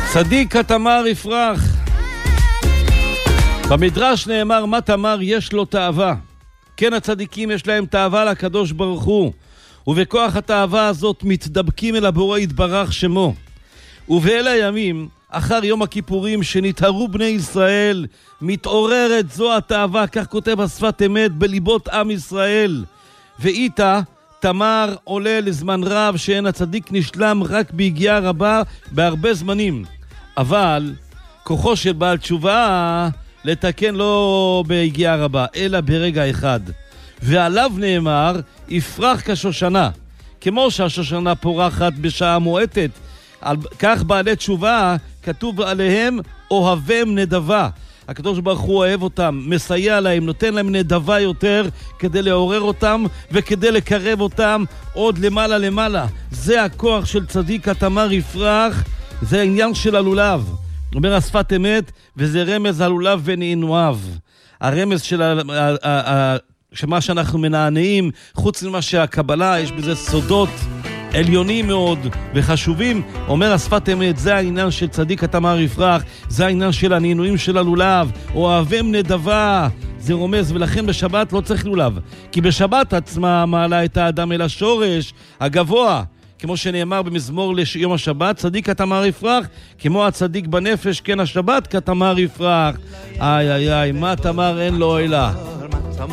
צדיק התמר יפרח. במדרש נאמר, מה תמר יש לו תאווה. כן, הצדיקים יש להם תאווה לקדוש ברוך הוא, ובכוח התאווה הזאת מתדבקים אל הבורא יתברך שמו. ובאלה הימים, אחר יום הכיפורים שנתהרו בני ישראל, מתעוררת זו התאווה, כך כותב השפת אמת, בליבות עם ישראל. ואיתה תמר עולה לזמן רב, שאין הצדיק נשלם רק בהגיעה רבה בהרבה זמנים. אבל כוחו של בעל תשובה לתקן לא בהגיעה רבה, אלא ברגע אחד. ועליו נאמר, יפרח כשושנה. כמו שהשושנה פורחת בשעה מועטת, כך בעלי תשובה כתוב עליהם אוהבם נדבה. הקדוש ברוך הוא אוהב אותם, מסייע להם, נותן להם נדבה יותר כדי לעורר אותם וכדי לקרב אותם עוד למעלה למעלה. זה הכוח של צדיק התמר יפרח, זה העניין של הלולב. אומר השפת אמת, וזה רמז הלולב ונעינועיו. הרמז של שמה שאנחנו מנענעים, חוץ ממה שהקבלה, יש בזה סודות עליונים מאוד וחשובים. אומר השפת אמת, זה העניין של צדיק התמר יפרח, זה העניין של הנעינועים של הלולב, אוהבם נדבה, זה רומז. ולכן בשבת לא צריך לולב, כי בשבת עצמה מעלה את האדם אל השורש הגבוה, כמו שנאמר במזמור ליום השבת, צדיק התמר יפרח, כמו הצדיק בנפש, כן השבת כתמר יפרח. איי איי איי, מה תמר אין לו אלא.